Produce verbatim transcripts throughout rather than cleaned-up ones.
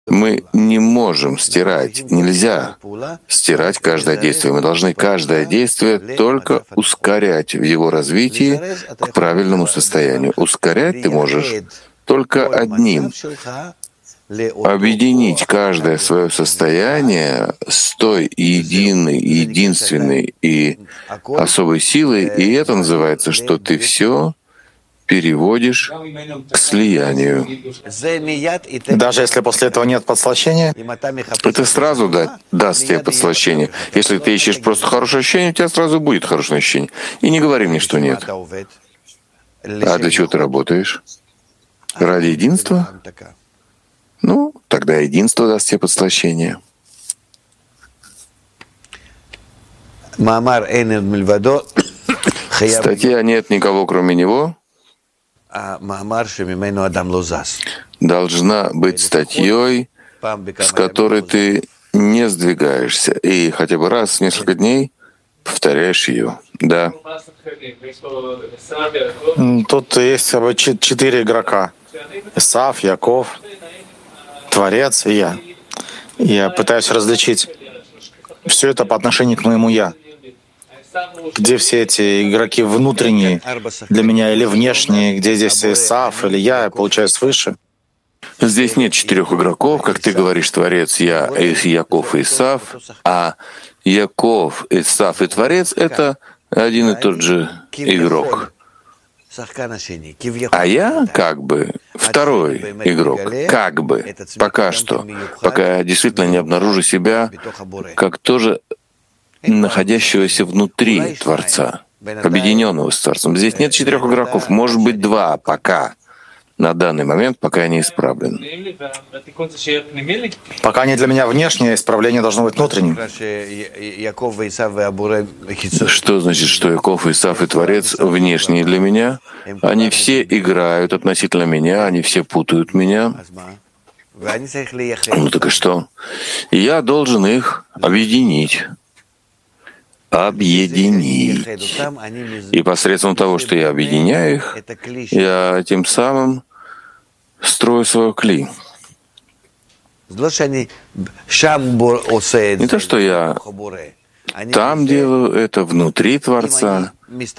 Мы не можем стирать, нельзя стирать каждое действие. Мы должны каждое действие только ускорять в его развитии к правильному состоянию. Ускорять ты можешь только одним. Объединить каждое свое состояние с той единой, единственной и особой силой, и это называется, что ты все переводишь к слиянию. Даже если после этого нет подслащения? Это сразу да, даст тебе подслащение. Если ты ищешь просто хорошее ощущение, у тебя сразу будет хорошее ощущение. И не говори мне, что нет. А для чего ты работаешь? Ради единства? Ну, тогда единство даст тебе подслащение. Статья «Нет никого, кроме него» должна быть статьей, с которой ты не сдвигаешься, и хотя бы раз в несколько дней повторяешь ее. Да. Тут есть четыре игрока. Исав, Яков, Творец и я. Я пытаюсь различить все это по отношению к моему «я». Где все эти игроки внутренние для меня или внешние, где здесь Исав или я, я получаю свыше? Здесь нет четырех игроков, как ты говоришь, Творец, я, Яков и Исав, а Яков, Исав и Творец — это один и тот же игрок. А я как бы второй игрок, как бы, пока что, пока я действительно не обнаружу себя как тоже находящегося внутри Творца, объединенного с Творцом. Здесь нет четырех игроков, может быть два пока, на данный момент, пока я не исправлен. Пока они для меня внешние, исправление должно быть внутренним. Что значит, что Яков, Исав и Творец внешние для меня? Они все играют относительно меня, они все путают меня. Ну так и что? Я должен их объединить. Объединить. И посредством того, что я объединяю их, я тем самым строю свое кли. Не то, что я там делаю это внутри Творца.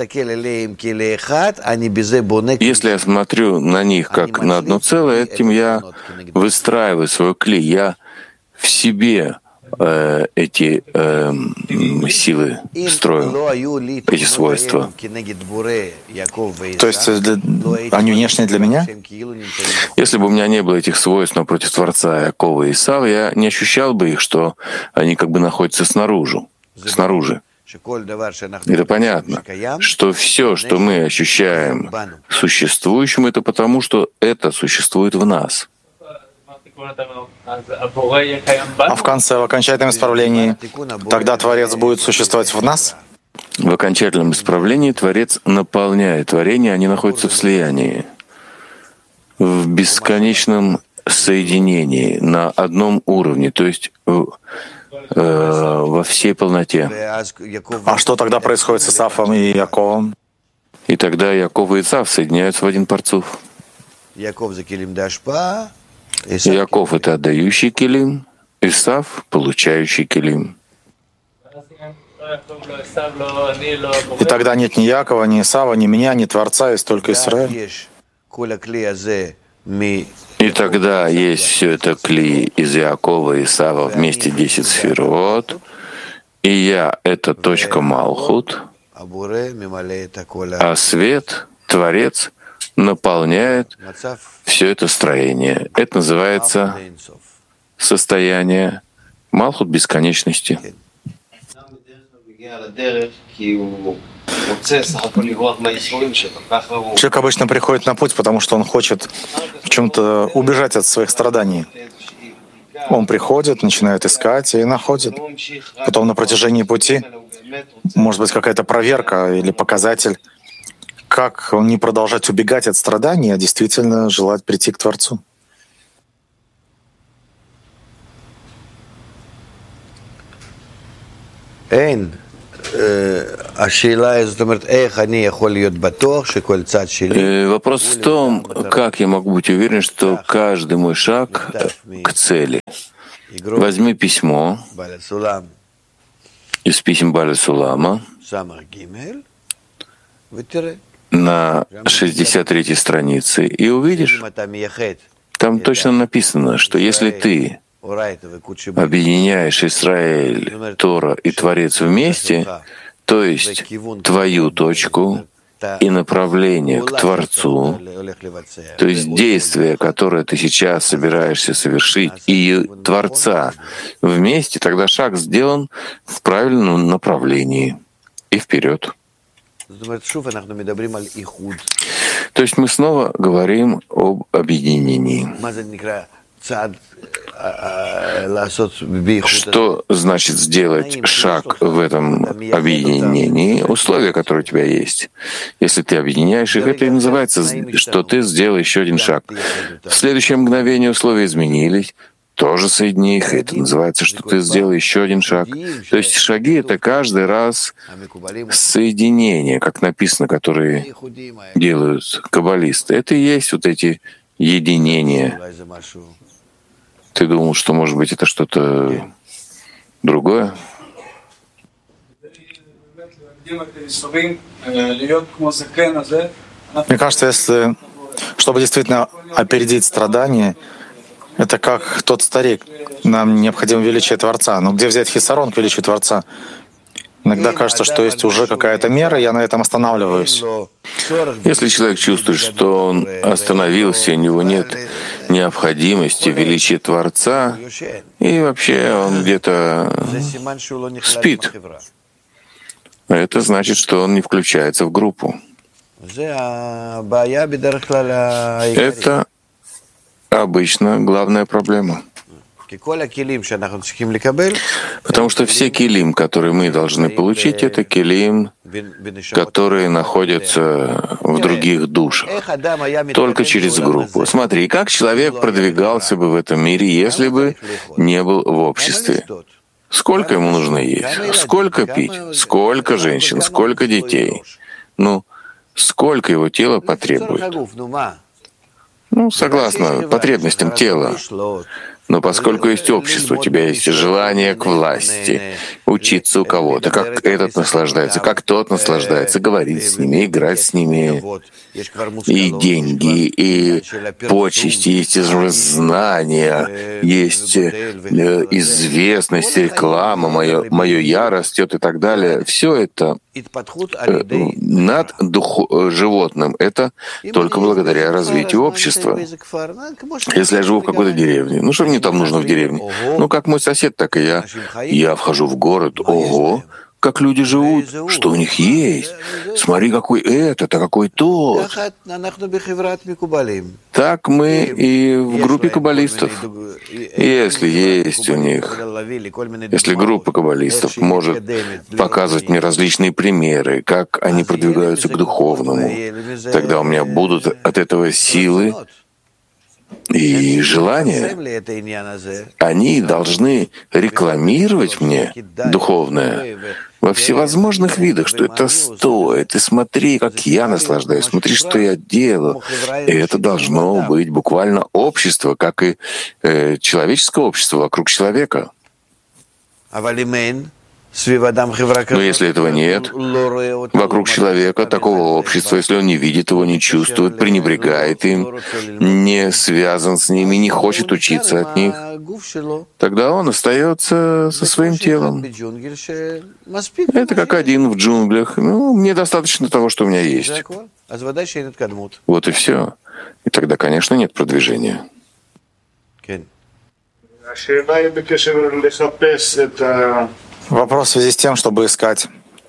Если я смотрю на них как на одно целое, этим я выстраиваю свое кли. Я в себе э, эти э, силы строю, эти свойства. То есть они внешние для меня? Если бы у меня не было этих свойств напротив Творца Якова и Исава, я не ощущал бы их, что они как бы находятся снаружи. снаружи. Это понятно, что все, что мы ощущаем существующим, это потому, что это существует в нас. А в конце, в окончательном исправлении, тогда Творец будет существовать в нас? В окончательном исправлении Творец наполняет творение, они находятся в слиянии, в бесконечном соединении, на одном уровне, то есть во всей полноте. А что тогда происходит с Исафом и Яковом? И тогда Яков и Исав соединяются в один парцуф. Яков — это отдающий килим, Исав — получающий килим. И тогда нет ни Якова, ни Исава, ни меня, ни Творца, есть только Израиль. И тогда есть все это кли из Якова и Исава вместе десять сферот, и я — это точка Малхут, а свет, Творец, наполняет все это строение. Это называется состояние Малхут бесконечности. Человек обычно приходит на путь, потому что он хочет в чем-то убежать от своих страданий. Он приходит, начинает искать и находит. Потом на протяжении пути может быть какая-то проверка или показатель, как не продолжать убегать от страданий, а действительно желать прийти к Творцу. Эйн. Вопрос в том, как я могу быть уверен, что каждый мой шаг к цели. Возьми письмо из писем Баля Сулама на шестьдесят третьей странице и увидишь, там точно написано, что если ты объединяешь Израиль, Тора и Творец вместе, то есть твою точку и направление к Творцу, то есть действие, которое ты сейчас собираешься совершить, и Творца вместе, тогда шаг сделан в правильном направлении и вперед. То есть мы снова говорим об объединении. Что значит сделать шаг в этом объединении? Условия, которые у тебя есть. Если ты объединяешь их, это и называется, что ты сделал еще один шаг. В следующее мгновение условия изменились, тоже соедини их, это называется, что ты сделал еще один шаг. То есть шаги — это каждый раз соединение, как написано, которые делают каббалисты. Это и есть вот эти единения. Ты думал, что, может быть, это что-то другое? Мне кажется, если, чтобы действительно опередить страдания, это как тот старик. Нам необходимо величие Творца. Но где взять хисарон к величию Творца? Иногда кажется, что есть уже какая-то мера, я на этом останавливаюсь. Если человек чувствует, что он остановился, у него нет необходимости в величии Творца, и вообще он где-то спит, это значит, что он не включается в группу. Это обычно главная проблема. Потому что все килим, которые мы должны получить, это килим, которые находятся в других душах, только через группу. Смотри, как человек продвигался бы в этом мире, если бы не был в обществе. Сколько ему нужно есть? Сколько пить? Сколько женщин? Сколько детей? Ну, сколько его тело потребует? Ну, согласно потребностям тела. Но поскольку есть общество, у тебя есть желание к власти, учиться у кого-то, как этот наслаждается, как тот наслаждается, говорить с ними, играть с ними, и деньги, и почести, есть знания, есть известность, реклама, мое, мое я растет и так далее. Все это над дух, животным. Это только благодаря развитию общества. Если я живу в какой-то деревне, ну что мне там нужно в деревне? Ну как мой сосед, так и я. Я вхожу в город, ого, как люди живут, что у них есть. Смотри, какой этот, а какой тот. Так мы и в группе каббалистов. Если есть у них, если группа каббалистов может показывать мне различные примеры, как они продвигаются к духовному, тогда у меня будут от этого силы и желания. Они должны рекламировать мне духовное во всевозможных видах, что это стоит. И смотри, как я наслаждаюсь, смотри, что я делаю. И это должно быть буквально общество, как и э, человеческое общество вокруг человека. Но если этого нет, вокруг человека, такого общества, если он не видит его, не чувствует, пренебрегает им, не связан с ними, не хочет учиться от них, тогда он остается со своим телом. Это как один в джунглях. Ну, мне достаточно того, что у меня есть. Вот и все. И тогда, конечно, нет продвижения. Вопрос в связи с тем, чтобы искать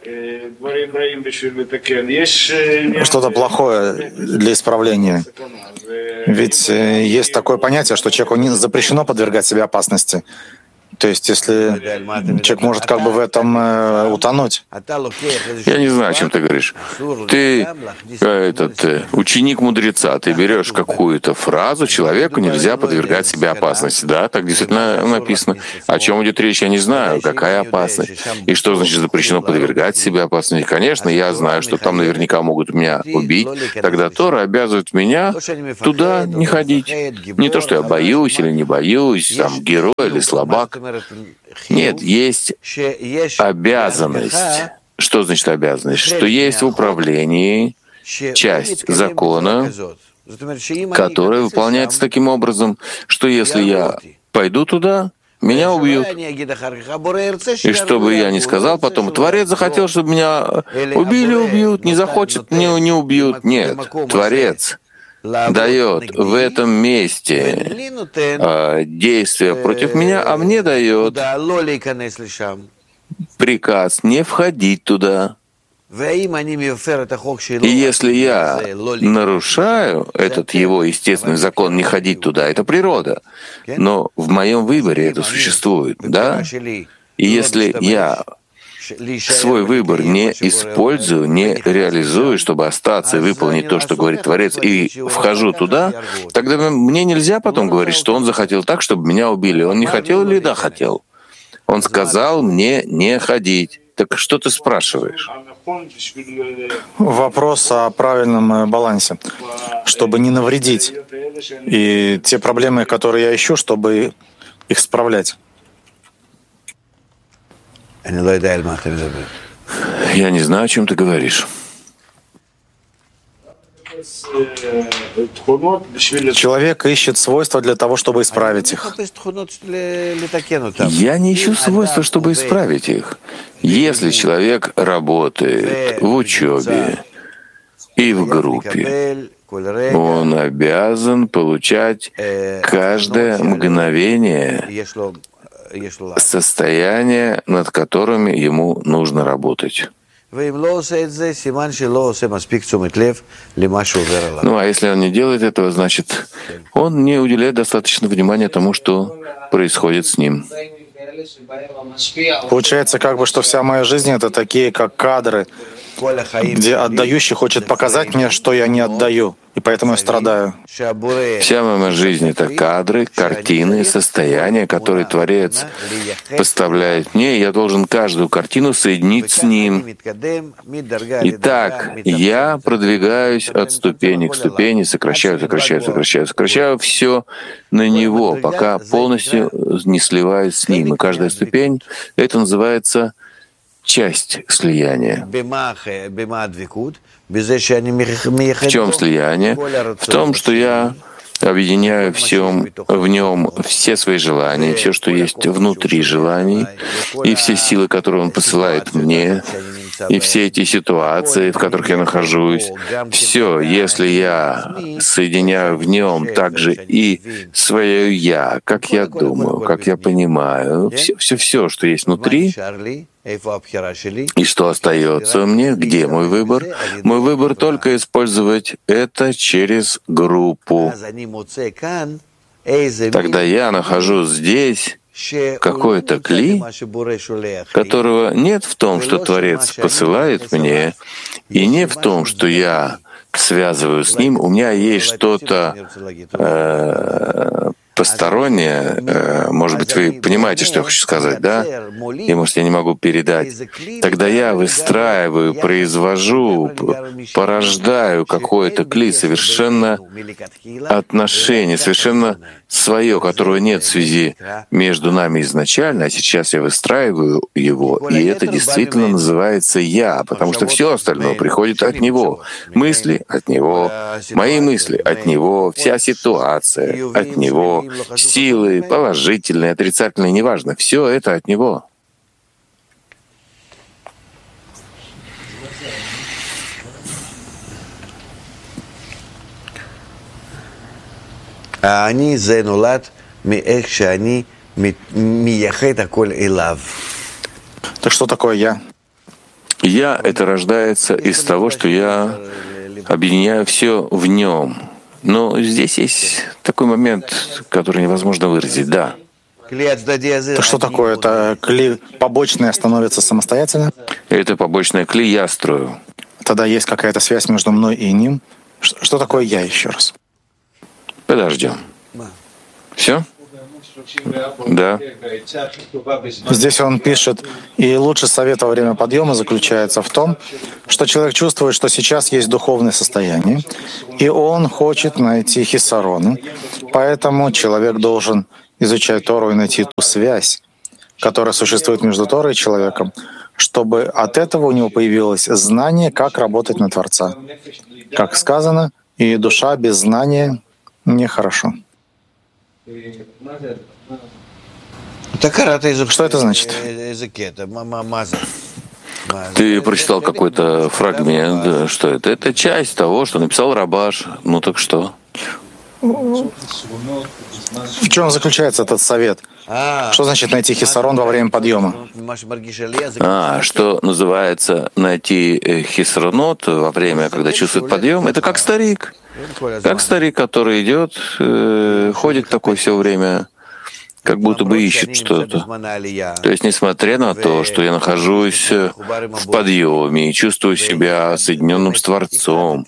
что-то плохое для исправления. Ведь есть такое понятие, что человеку не запрещено подвергать себе опасности. То есть, если человек может как бы в этом э, утонуть. Я не знаю, о чем ты говоришь. Ты э, этот э, ученик мудреца, ты берешь какую-то фразу, человеку нельзя подвергать себе опасности. Да, так действительно написано. О чем идет речь, я не знаю. Какая опасность? И что значит запрещено подвергать себе опасности? Конечно, я знаю, что там наверняка могут меня убить. Тогда Тора обязывает меня туда не ходить. Не то, что я боюсь или не боюсь, там, герой или слабак. Нет, есть обязанность. Что значит обязанность? Что есть в управлении часть закона, которая выполняется таким образом, что если я пойду туда, меня убьют. И чтобы я не сказал потом, Творец захотел, чтобы меня убили, убьют, не захочет, не, не убьют. Нет, Творец дает в этом месте э, действия против меня, а мне дает приказ не входить туда. И если я нарушаю этот его естественный закон не ходить туда, это природа. Но в моем выборе это существует, да? И если я свой выбор не использую, не реализую, чтобы остаться и выполнить то, что говорит Творец, и вхожу туда, тогда мне нельзя потом говорить, что он захотел так, чтобы меня убили. Он не хотел или да хотел? Он сказал мне не ходить. Так что ты спрашиваешь? Вопрос о правильном балансе, чтобы не навредить. И те проблемы, которые я ищу, чтобы их справлять. Я не знаю, о чем ты говоришь. Человек ищет свойства для того, чтобы исправить их. Я не ищу свойства, чтобы исправить их. Если человек работает в учебе и в группе, он обязан получать каждое мгновение состояния, над которыми ему нужно работать. Ну, а если он не делает этого, значит, он не уделяет достаточно внимания тому, что происходит с ним. Получается, как бы, что вся моя жизнь — это такие, как кадры, где отдающий хочет показать мне, что я не отдаю, и поэтому я страдаю. Вся моя жизнь — это кадры, картины, состояния, которые Творец поставляет мне, и я должен каждую картину соединить с Ним. Итак, я продвигаюсь от ступени к ступени, сокращаю, сокращаю, сокращаю, сокращаю все на Него, пока полностью не сливаюсь с Ним. И каждая ступень — это называется часть слияния. В чем слияние? В том, что я объединяю всем, в нем все свои желания, все, что есть внутри желаний, и все силы, которые он посылает мне, и все эти ситуации, в которых я нахожусь, все, если я соединяю в нем также и свое «я», как я думаю, как я понимаю, все, все, все, что есть внутри, и что остается мне, где мой выбор? Мой выбор только использовать это через группу. Тогда я нахожу здесь какой-то кли, которого нет в том, что Творец посылает мне, и не в том, что я связываю с ним. У меня есть что-то э, постороннее. Э, может быть, вы понимаете, что я хочу сказать, да? И, может, я не могу передать. Тогда я выстраиваю, произвожу, порождаю какое-то кли, совершенно отношение, совершенно свое, которого нет в связи между нами изначально, а сейчас я выстраиваю его, и это действительно называется «я», потому что все остальное приходит от него. Мысли — от него, мои мысли — от него, вся ситуация — от него, силы, положительные, отрицательные, неважно, все это от него. אני זה נולד מאיך שאני מייחד הכל אליו. Так что такое «я»? «Я» — это рождается из того, что я объединяю все в нем. Но здесь есть такой момент, который невозможно выразить. Да. Это что такое? Это кли побочное становится самостоятельно? Это побочное кли я строю. Тогда есть какая-то связь между мной и ним. Что такое я еще раз? Подождем. Все? Да. Здесь он пишет, и лучший совет во время подъема заключается в том, что человек чувствует, что сейчас есть духовное состояние, и он хочет найти хиссароны. Поэтому человек должен изучать Тору и найти ту связь, которая существует между Торой и человеком, чтобы от этого у него появилось знание, как работать на Творца. Как сказано, и душа без знания нехорошо. Что это значит? Ты прочитал какой-то фрагмент. Что это? Это часть того, что написал Рабаш. Ну так что? В чем заключается этот совет? Что значит найти хиссарон во время подъема? А, что называется найти хиссаронот во время, когда чувствует подъем? Это как старик. Как старик, который идет, э, ходит такое все время, как будто бы ищет что-то. То есть, несмотря на то, что я нахожусь в подъеме и чувствую себя соединенным с Творцом,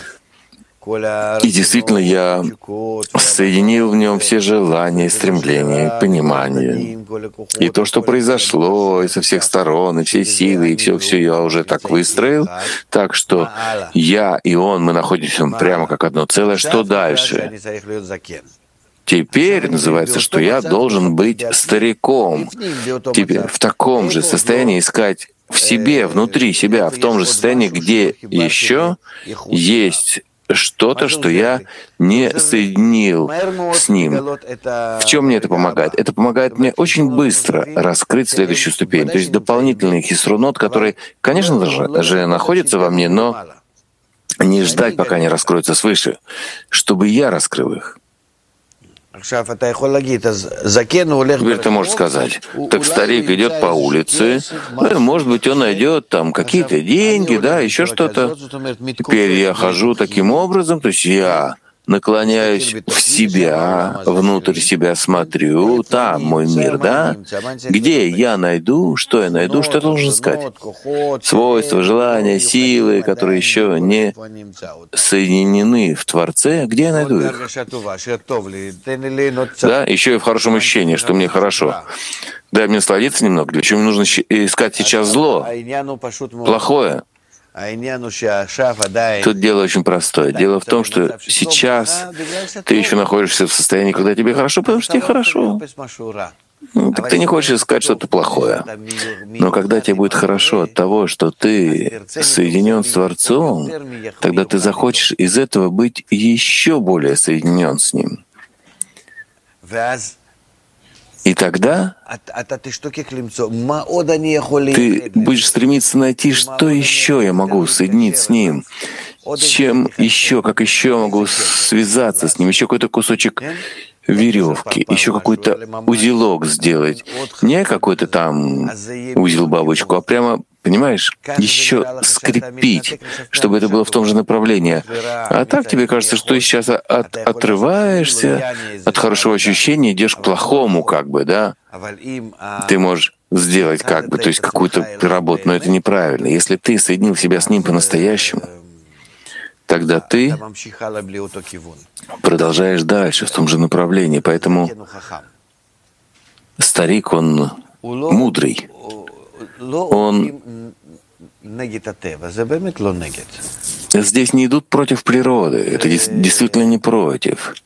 и действительно я соединил в нем все желания, стремления, понимания. И то, что произошло, и со всех сторон, и все силы, и все, все я уже так выстроил, так что я и он, мы находимся прямо как одно целое. Что дальше? Теперь называется, что я должен быть стариком. Теперь в таком же состоянии искать в себе, внутри себя, в том же состоянии, где еще есть что-то, что я не соединил с ним. В чем мне это помогает? Это помогает мне очень быстро раскрыть следующую ступень, то есть дополнительный хисрунот, который, конечно же, находится во мне, но не ждать, пока они раскроются свыше, чтобы я раскрыл их. Теперь ты можешь сказать, так старик идет по улице, ну, может быть, он найдет там какие-то деньги, да, еще что-то. Теперь я хожу таким образом, то есть я наклоняюсь в себя, внутрь себя смотрю, там мой мир, да? Где я найду, что я найду, что я должен искать? Свойства, желания, силы, которые еще не соединены в Творце, где я найду их? Да, еще и в хорошем ощущении, что мне хорошо. Дай мне насладиться немного, для чего мне нужно искать сейчас зло, плохое. Тут дело очень простое. Дело в том, что сейчас ты еще находишься в состоянии, когда тебе хорошо, потому что тебе хорошо. Ну, так ты не хочешь искать что-то плохое. Но когда тебе будет хорошо от того, что ты соединен с Творцом, тогда ты захочешь из этого быть еще более соединен с Ним. И тогда ты будешь стремиться найти, что еще я могу соединить с Ним, чем еще, как еще я могу связаться с Ним, еще какой-то кусочек веревки, еще какой-то узелок сделать. Не какой-то там узел-бабочку, а прямо, понимаешь, еще скрепить, чтобы это было в том же направлении. А так тебе кажется, что ты сейчас от, отрываешься от хорошего ощущения, идешь к плохому, как бы, да? Ты можешь сделать как бы, то есть какую-то работу, но это неправильно. Если ты соединил себя с Ним по-настоящему, тогда ты продолжаешь дальше в том же направлении. Поэтому старик, он мудрый. Он здесь не идут против природы. Это действительно не против.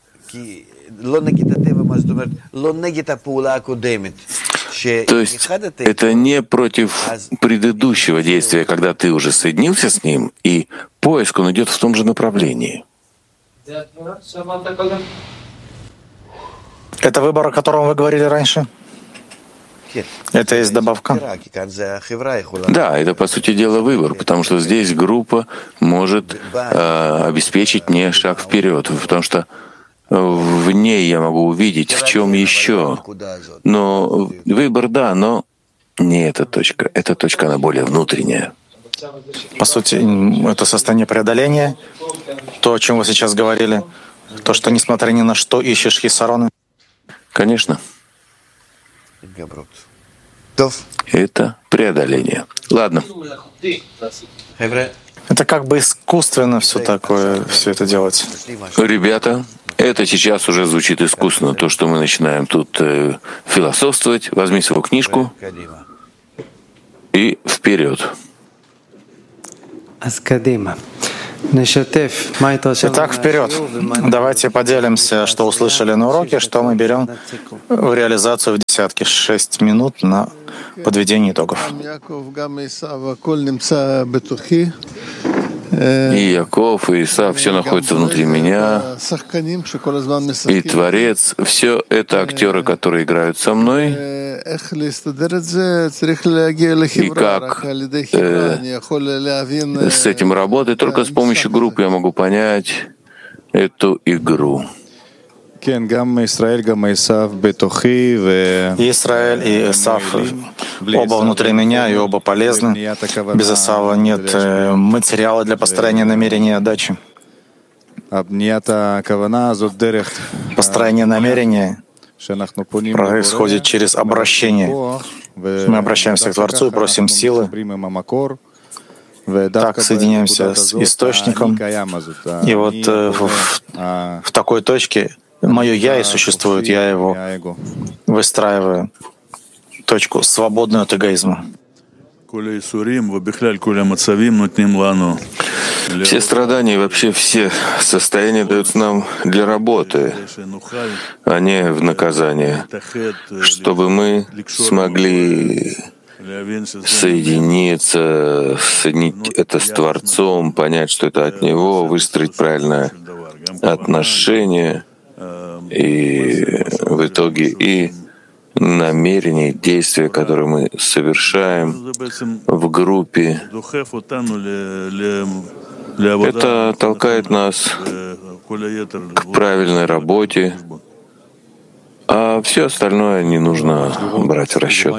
То есть это не против предыдущего действия, когда ты уже соединился с Ним, и поиск, он идет в том же направлении. Это выбор, о котором вы говорили раньше? Это есть добавка? Да, это, по сути дела, выбор, потому что здесь группа может э, обеспечить мне шаг вперед, потому что в ней я могу увидеть, в чем еще. Но выбор, да, но не эта точка. Эта точка, она более внутренняя. По сути, это состояние преодоления, то, о чем вы сейчас говорили, то, что, несмотря ни на что, ищешь хиссароны. Конечно. Это преодоление. Ладно. Это как бы искусственно все такое, все это делать. Ребята, это сейчас уже звучит искусственно. То, что мы начинаем тут э, философствовать. Возьми свою книжку и вперед. Итак, вперед. Давайте поделимся, что услышали на уроке, что мы берем в реализацию в десятки. Шесть минут на подведение итогов. И Яков, и Исав, все находится внутри меня. И Творец, все это актеры, которые играют со мной. И как э, с этим работать, только с помощью группы я могу понять эту игру. Израиль и Исав оба внутри меня и оба полезны. Без Исава нет материала для построения намерения и отдачи. Построение намерения происходит через обращение. Мы обращаемся к Творцу и просим силы. Так соединяемся с Источником. И вот в, в такой точке мое «я» и существует, я его выстраиваю, точку, свободную от эгоизма. Все страдания и вообще все состояния даются нам для работы, а не в наказание, чтобы мы смогли соединиться, соединить это с Творцом, понять, что это от Него, выстроить правильное отношение, и в итоге и намерения, действия, которые мы совершаем в группе, это толкает нас к правильной работе, а все остальное не нужно брать в расчет.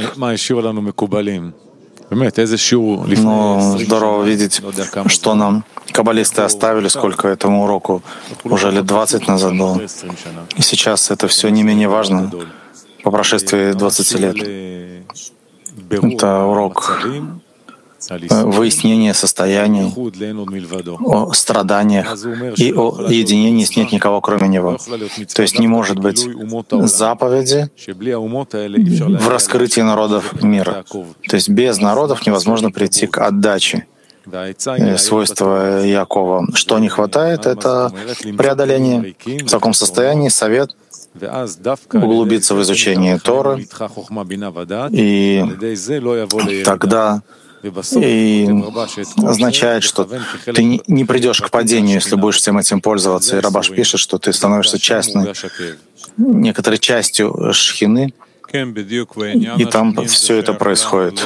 Но здорово видеть, что нам каббалисты оставили, сколько этому уроку уже лет двадцать назад было. И сейчас это все не менее важно по прошествии двадцати лет. Это урок выяснения состояний, о страданиях и о единении с нет никого, кроме Него. То есть не может быть заповеди в раскрытии народов мира. То есть без народов невозможно прийти к отдаче. Свойство Якова. Что не хватает, это преодоление. В таком состоянии совет углубиться в изучение Торы, и тогда и означает, что ты не придешь к падению, если будешь всем этим пользоваться. И Рабаш пишет, что ты становишься частной, некоторой частью шхины, и там все это происходит.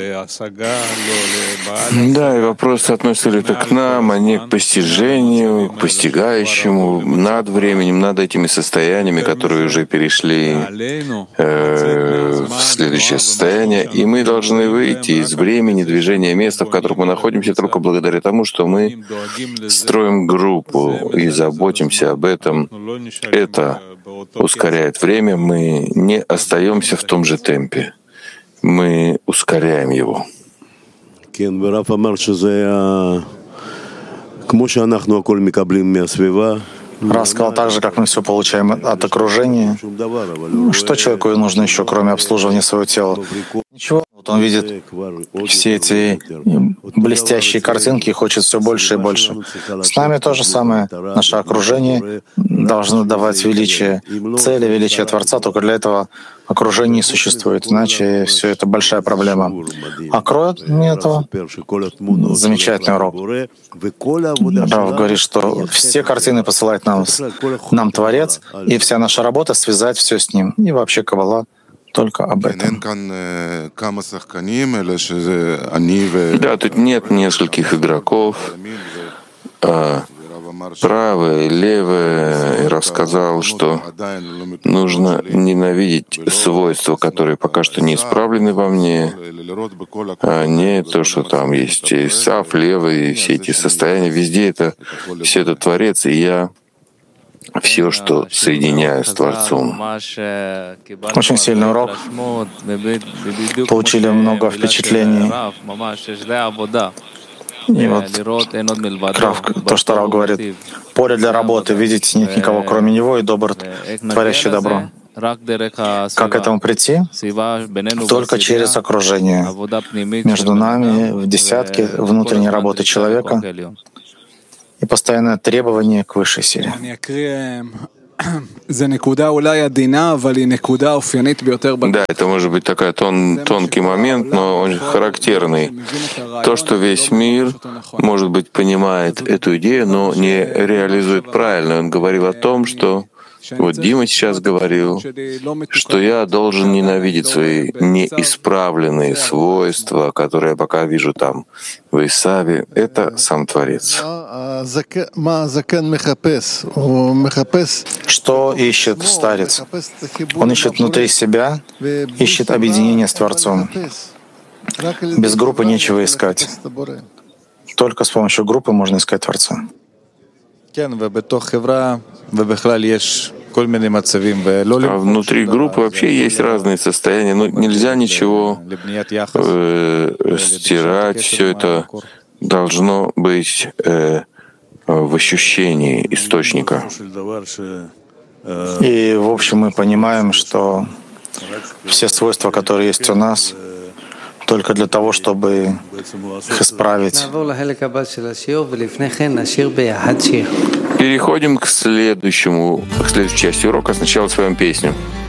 Да, и вопрос, относится ли это к нам, а не к постижению, к постигающему, над временем, над этими состояниями, которые уже перешли э, в следующее состояние. И мы должны выйти из времени, движения, места, в котором мы находимся, только благодаря тому, что мы строим группу и заботимся об этом. Это ускоряет время, мы не остаемся в том же темпе, мы ускоряем его. Раз сказал так же, как мы все получаем от окружения, что человеку нужно еще, кроме обслуживания своего тела? Ничего. Вот он видит все эти блестящие картинки и хочет все больше и больше. С нами то же самое. Наше окружение должно давать величие цели, величие Творца. Только для этого окружение существует. Иначе все это большая проблема. А кроет мне этого замечательный урок. Рав говорит, что все картины посылает нам, нам Творец, и вся наша работа — связать все с Ним. И вообще Каббала только об этом. Да, тут нет нескольких игроков, а правое, левое. И рассказал, что нужно ненавидеть свойства, которые пока что не исправлены во мне, а не то, что там есть Исав, левый, и все эти состояния. Везде это, все это Творец, и я все, что соединяю с Творцом. Очень сильный урок. Получили много впечатлений. И вот Рав, то, что Рав говорит, поле для работы, видите, нет никого кроме него и добр, творящий добро. Как к этому прийти? Только через окружение. Между нами в десятке внутренней работы человека и постоянное требование к высшей силе. Да, это может быть такой тон, тонкий момент, но он характерный. То, что весь мир, может быть, понимает эту идею, но не реализует правильно. Он говорил о том, что вот Дима сейчас говорил, что я должен ненавидеть свои неисправленные свойства, которые я пока вижу там в Исаве. Это сам Творец. Что ищет старец? Он ищет внутри себя, ищет объединение с Творцом. Без группы нечего искать. Только с помощью группы можно искать Творца. А внутри группы вообще есть разные состояния, но нельзя ничего э, стирать, все это должно быть э, в ощущении источника. И в общем мы понимаем, что все свойства, которые есть у нас, только для того, чтобы их исправить. Переходим к следующему, к следующей части урока. Сначала споем песню.